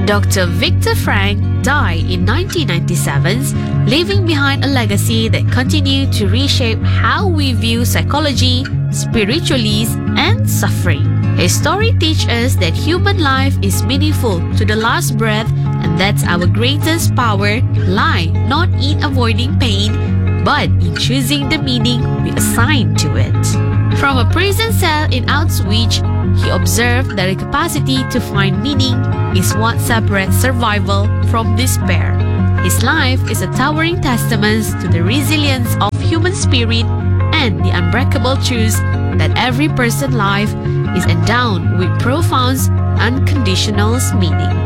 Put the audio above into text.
Dr. Viktor Frankl died in 1997, leaving behind a legacy that continued to reshape how we view psychology, spiritualism, and suffering. His story teaches us that human life is meaningful to the last breath, and that our greatest power lies not in avoiding pain, but in choosing the meaning we assign to it. From a prison cell in Auschwitz, he observed that the capacity to find meaning is what separates survival from despair. His life is a towering testament to the resilience of human spirit and the unbreakable truth that every person's life is endowed with profound, unconditional meaning.